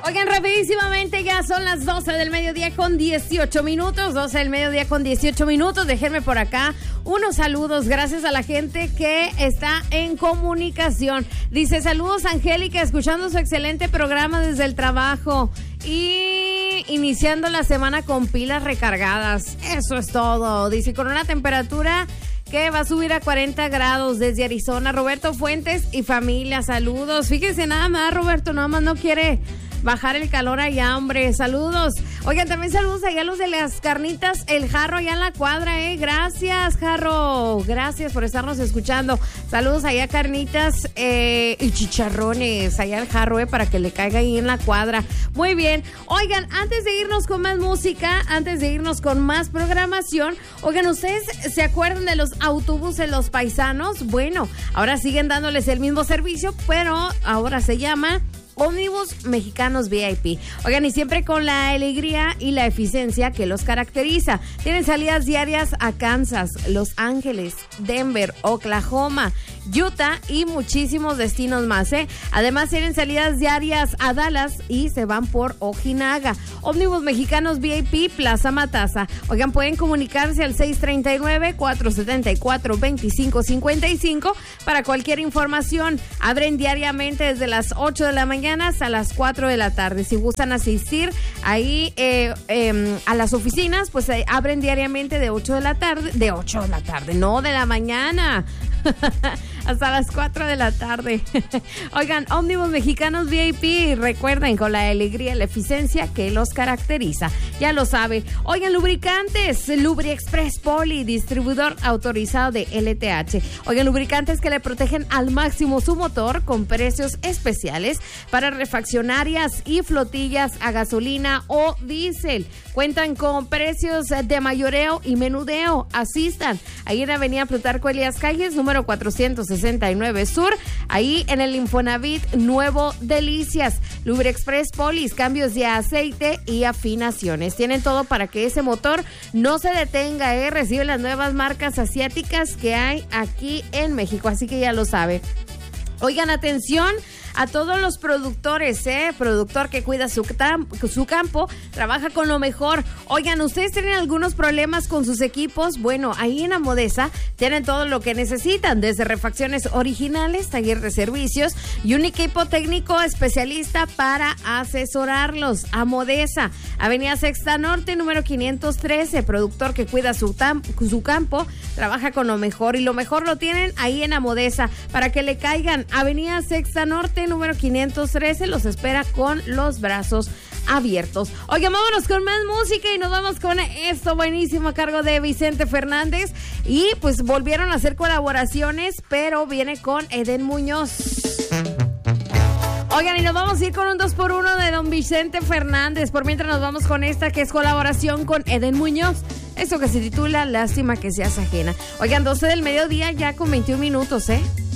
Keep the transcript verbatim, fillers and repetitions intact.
Oigan, rapidísimamente, ya son las doce del mediodía con dieciocho minutos, doce del mediodía con dieciocho minutos. Déjenme por acá unos saludos, gracias a la gente que está en comunicación. Dice, saludos Angélica, escuchando su excelente programa desde el trabajo y iniciando la semana con pilas recargadas. Eso es todo. Dice, con una temperatura que va a subir a cuarenta grados desde Arizona. Roberto Fuentes y familia, saludos. Fíjense, nada más, Roberto, nada más no quiere bajar el calor allá, hombre. Saludos. Oigan, también saludos allá a los de las carnitas El Jarro allá en la cuadra, eh. Gracias, Jarro. Gracias por estarnos escuchando. Saludos allá, carnitas eh, y chicharrones allá al Jarro, eh, para que le caiga ahí en la cuadra. Muy bien. Oigan, antes de irnos con más música, antes de irnos con más programación, oigan, ¿ustedes se acuerdan de los autobuses Los Paisanos? Bueno, ahora siguen dándoles el mismo servicio, pero ahora se llama Ómnibus Mexicanos V I P. Oigan, y siempre con la alegría y la eficiencia que los caracteriza. Tienen salidas diarias a Kansas, Los Ángeles, Denver, Oklahoma, Utah y muchísimos destinos más, ¿eh? Además tienen salidas diarias a Dallas y se van por Ojinaga. Ómnibus Mexicanos V I P, Plaza Matasa. Oigan, pueden comunicarse al seis tres nueve, cuatro siete cuatro, dos cinco cinco cinco para cualquier información. Abren diariamente desde las ocho de la mañana hasta las cuatro de la tarde. Si gustan asistir ahí eh, eh, a las oficinas, pues eh, abren diariamente de ocho de la tarde, de ocho de la tarde, no de la mañana. Hasta las cuatro de la tarde. Oigan, Ómnibus Mexicanos V I P, recuerden, con la alegría y la eficiencia que los caracteriza. Ya lo sabe. Oigan, lubricantes, LubriExpress Poli, distribuidor autorizado de L T H. Oigan, lubricantes que le protegen al máximo su motor con precios especiales para refaccionarias y flotillas a gasolina o diésel. Cuentan con precios de mayoreo y menudeo. Asistan ahí en Avenida Plutarco Elías Calles, número cuatrocientos sesenta y nueve Sur, ahí en el Infonavit Nuevo Delicias. LubriExpress Polis, cambios de aceite y afinaciones. Tienen todo para que ese motor no se detenga, ¿eh? Recibe las nuevas marcas asiáticas que hay aquí en México, así que ya lo sabe. Oigan, atención a todos los productores, ¿eh? Productor que cuida su, su campo, trabaja con lo mejor. Oigan, ¿ustedes tienen algunos problemas con sus equipos? Bueno, ahí en Amodesa tienen todo lo que necesitan, desde refacciones originales, taller de servicios y un equipo técnico especialista para asesorarlos. Amodesa, Avenida Sexta Norte, número quinientos trece, productor que cuida su, tam, su campo, trabaja con lo mejor y lo mejor lo tienen ahí en Amodesa, para que le caigan. Avenida Sexta Norte, número quinientos trece, los espera con los brazos abiertos. Oigan, vámonos con más música y nos vamos con esto buenísimo a cargo de Vicente Fernández. Y pues volvieron a hacer colaboraciones, pero viene con Eden Muñoz. Oigan, y nos vamos a ir con un dos por uno de don Vicente Fernández. Por mientras nos vamos con esta que es colaboración con Eden Muñoz. Esto que se titula Lástima que seas ajena. Oigan, doce del mediodía ya con veintiún minutos, ¿eh?